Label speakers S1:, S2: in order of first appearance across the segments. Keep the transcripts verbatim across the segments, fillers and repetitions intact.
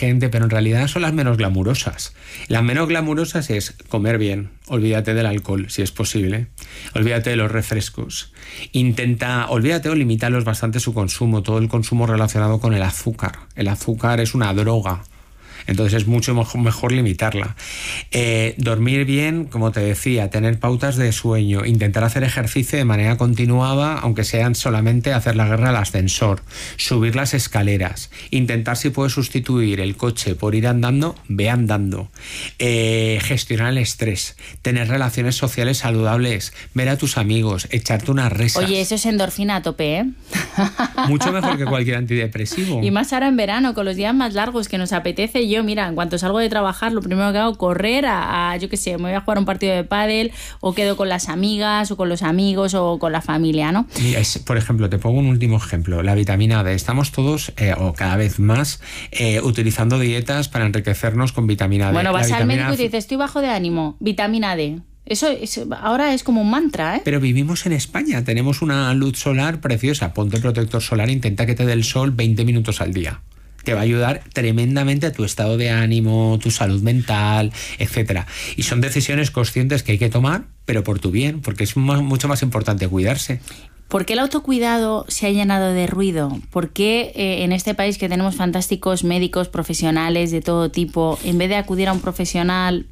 S1: gente, pero en realidad son las menos glamurosas. Las menos glamurosas es comer bien, olvídate del alcohol, si es posible, olvídate de los refrescos, intenta, olvídate o limítalos bastante su consumo, todo el consumo relacionado con el azúcar. El azúcar es una droga. Entonces es mucho mejor, mejor limitarla. Eh, dormir bien, como te decía, tener pautas de sueño, intentar hacer ejercicio de manera continuada, aunque sean solamente hacer la guerra al ascensor, subir las escaleras, intentar si puedes sustituir el coche por ir andando, ve andando, eh, gestionar el estrés, tener relaciones sociales saludables, ver a tus amigos, echarte unas risas.
S2: Oye, eso es endorfina a tope, ¿eh?
S1: Mucho mejor que cualquier antidepresivo.
S2: Y más ahora en verano, con los días más largos que nos apetece. Yo, mira, en cuanto salgo de trabajar, lo primero que hago, correr a, a yo qué sé, me voy a jugar un partido de pádel, o quedo con las amigas, o con los amigos, o con la familia, ¿no?
S1: Mira, es, por ejemplo, te pongo un último ejemplo, la vitamina D. Estamos todos, eh, o cada vez más, eh, utilizando dietas para enriquecernos con vitamina D.
S2: Bueno, vas
S1: la
S2: al
S1: vitamina...
S2: médico y te dices, estoy bajo de ánimo, vitamina D. Eso es, ahora es como un mantra, ¿eh?
S1: Pero vivimos en España, tenemos una luz solar preciosa. Ponte protector solar, intenta que te dé el sol veinte minutos al día. Te va a ayudar tremendamente a tu estado de ánimo, tu salud mental, etcétera. Y son decisiones conscientes que hay que tomar, pero por tu bien, porque es más, mucho más importante cuidarse.
S2: ¿Por qué el autocuidado se ha llenado de ruido? ¿Por qué eh, en este país que tenemos fantásticos médicos profesionales de todo tipo, en vez de acudir a un profesional,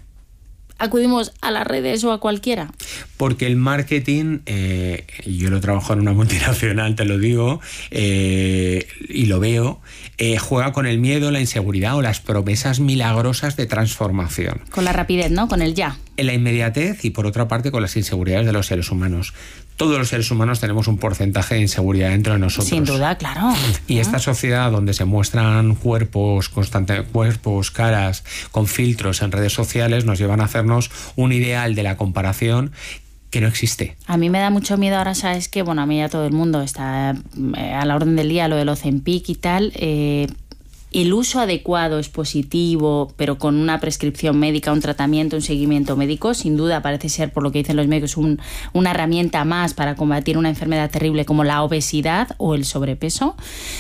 S2: acudimos a las redes o a cualquiera?
S1: Porque el marketing, eh, yo lo trabajo en una multinacional, te lo digo, eh, y lo veo, eh, juega con el miedo, la inseguridad o las promesas milagrosas de transformación.
S2: Con la rapidez, ¿no? Con el ya.
S1: En la inmediatez y, por otra parte, con las inseguridades de los seres humanos. Todos los seres humanos tenemos un porcentaje de inseguridad dentro de nosotros.
S2: Sin duda, claro.
S1: Y esta sociedad donde se muestran cuerpos, constante, cuerpos, caras, con filtros en redes sociales, nos llevan a hacernos un ideal de la comparación que no existe.
S2: A mí me da mucho miedo ahora, ¿sabes qué? Bueno, a mí ya todo el mundo está a la orden del día, lo del Ozempic y tal. Eh, el uso adecuado es positivo, pero con una prescripción médica, un tratamiento, un seguimiento médico, sin duda parece ser, por lo que dicen los médicos, un, una herramienta más para combatir una enfermedad terrible como la obesidad o el sobrepeso.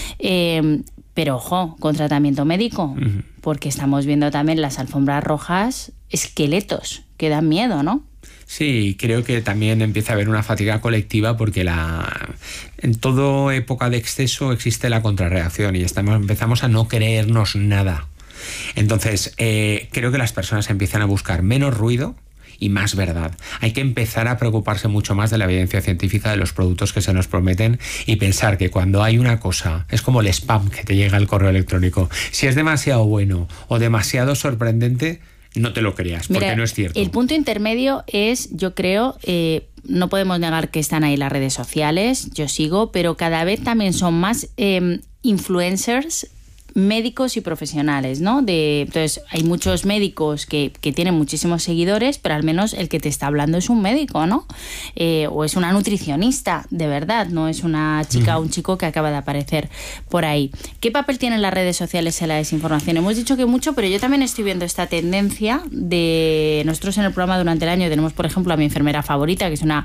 S2: Eh, pero ojo, con tratamiento médico, uh-huh. porque estamos viendo también las alfombras rojas, esqueletos que dan miedo, ¿no?
S1: Sí, creo que también empieza a haber una fatiga colectiva porque la, en toda época de exceso existe la contrarreacción y estamos, empezamos a no creernos nada. Entonces, eh, creo que las personas empiezan a buscar menos ruido y más verdad. Hay que empezar a preocuparse mucho más de la evidencia científica de los productos que se nos prometen y pensar que cuando hay una cosa, es como el spam que te llega al correo electrónico, si es demasiado bueno o demasiado sorprendente, no te lo creas, porque
S2: Mira,
S1: no es cierto.
S2: El punto intermedio es, yo creo, eh, no podemos negar que están ahí las redes sociales, yo sigo, pero cada vez también son más eh, influencers médicos y profesionales, ¿no? De, entonces, hay muchos médicos que, que tienen muchísimos seguidores, pero al menos el que te está hablando es un médico, ¿no? Eh, o es una nutricionista, de verdad, no es una chica o uh-huh. un chico que acaba de aparecer por ahí. ¿Qué papel tienen las redes sociales en la desinformación? Hemos dicho que mucho, pero yo también estoy viendo esta tendencia de... Nosotros en el programa durante el año tenemos, por ejemplo, a mi enfermera favorita, que es una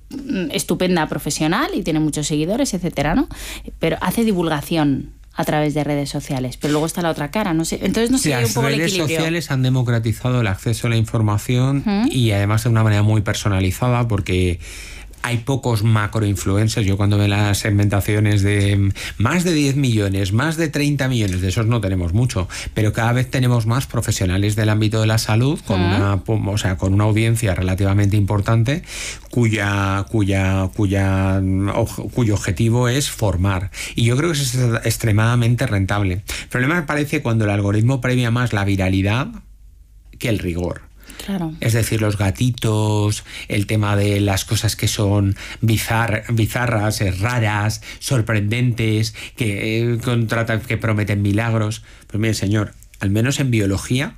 S2: estupenda profesional y tiene muchos seguidores, etcétera, ¿no? Pero hace divulgación a través de redes sociales, pero luego está la otra cara, no sé, entonces no sé un poco el equilibrio. Las redes sociales
S1: han democratizado el acceso a la información uh-huh. y además de una manera muy personalizada, porque hay pocos macroinfluencers. Yo cuando veo las segmentaciones de más de diez millones, más de treinta millones, de esos no tenemos mucho, pero cada vez tenemos más profesionales del ámbito de la salud con, uh-huh. una, o sea, con una audiencia relativamente importante cuya, cuya, cuya, cuyo objetivo es formar. Y yo creo que eso es extremadamente rentable. El problema me parece cuando el algoritmo premia más la viralidad que el rigor.
S2: Claro.
S1: Es decir, los gatitos, el tema de las cosas que son bizar, bizarras, raras, sorprendentes, que, eh, contratan, que prometen milagros. Pues mire, señor, al menos en biología,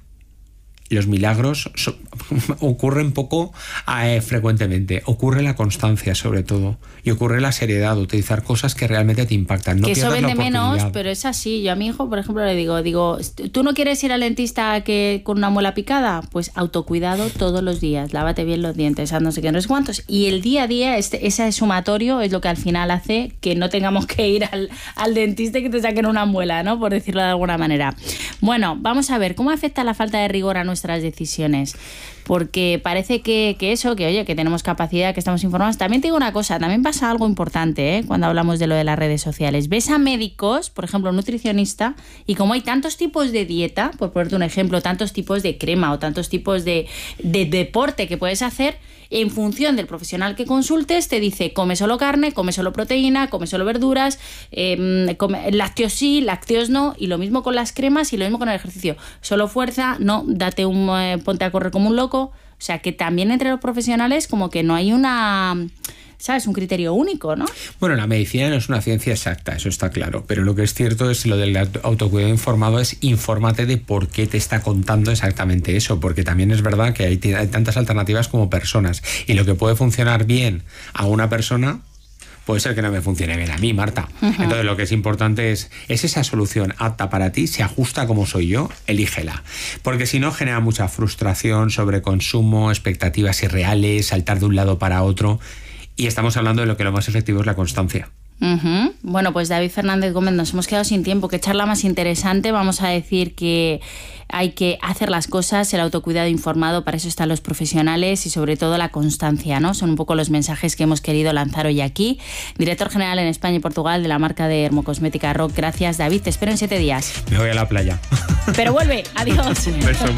S1: los milagros so, ocurren poco eh, frecuentemente. Ocurre la constancia, sobre todo. Y ocurre la seriedad, utilizar cosas que realmente te impactan. No
S2: que eso vende menos,
S1: oportunidad.
S2: Pero es así. Yo a mi hijo, por ejemplo, le digo, digo, ¿tú no quieres ir al dentista que con una muela picada? Pues autocuidado todos los días. Lávate bien los dientes, no sé qué, no sé cuántos. Y el día a día, este, ese sumatorio es lo que al final hace que no tengamos que ir al, al dentista y que te saquen una muela, ¿no? Por decirlo de alguna manera. Bueno, vamos a ver, ¿cómo afecta la falta de rigor a nuestras decisiones? Porque parece que, que eso, que oye, que tenemos capacidad, que estamos informados. También te digo una cosa, también pasa algo importante, ¿eh? Cuando hablamos de lo de las redes sociales. Ves a médicos, por ejemplo, un nutricionista, y como hay tantos tipos de dieta, por ponerte un ejemplo, tantos tipos de crema o tantos tipos de, de deporte que puedes hacer, en función del profesional que consultes, te dice come solo carne, come solo proteína, come solo verduras, eh, come, lácteos sí, lácteos no, y lo mismo con las cremas y lo mismo con el ejercicio. Solo fuerza, no, date un eh, ponte a correr como un loco. O sea, que también entre los profesionales como que no hay una... ¿sabes? Un criterio único, ¿no?
S1: Bueno, la medicina no es una ciencia exacta, eso está claro, pero lo que es cierto es lo del autocuidado informado es infórmate de por qué te está contando exactamente eso, porque también es verdad que hay, hay tantas alternativas como personas, y lo que puede funcionar bien a una persona puede ser que no me funcione bien a mí, Marta. Uh-huh. Entonces lo que es importante es, ¿es esa solución apta para ti? ¿Se ajusta como soy yo? Elígela. Porque si no, genera mucha frustración, sobreconsumo, expectativas irreales, saltar de un lado para otro. Y estamos hablando de lo que lo más efectivo es la constancia.
S2: Uh-huh. Bueno, pues David Fernández Gómez, nos hemos quedado sin tiempo. Qué charla más interesante. Vamos a decir que hay que hacer las cosas, el autocuidado informado, para eso están los profesionales, y sobre todo la constancia, ¿no? Son un poco los mensajes que hemos querido lanzar hoy aquí. Director general en España y Portugal de la marca de dermocosmética Rock. Gracias, David. Te espero en siete días.
S1: Me voy a la playa.
S2: Pero vuelve. Adiós.
S1: Un beso.